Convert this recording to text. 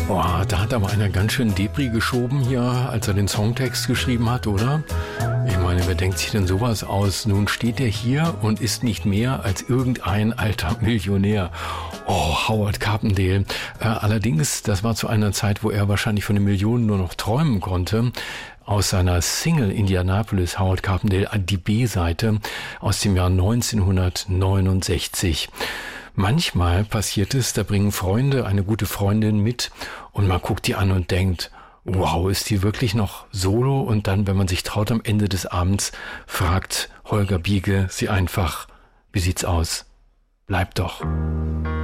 Boah, da hat aber einer ganz schön Depri geschoben hier, als er den Songtext geschrieben hat, oder? Ich meine, wer denkt sich denn sowas aus? Nun steht er hier und ist nicht mehr als irgendein alter Millionär. Oh, Howard Carpendale. Allerdings, das war zu einer Zeit, wo er wahrscheinlich von den Millionen nur noch träumen konnte. Aus seiner Single Indianapolis, Howard Carpendale, die B-Seite aus dem Jahr 1969. Manchmal passiert es, da bringen Freunde eine gute Freundin mit und man guckt die an und denkt, wow, ist die wirklich noch solo? Und dann, wenn man sich traut, am Ende des Abends fragt Holger Biege sie einfach, wie sieht's aus? Bleib doch.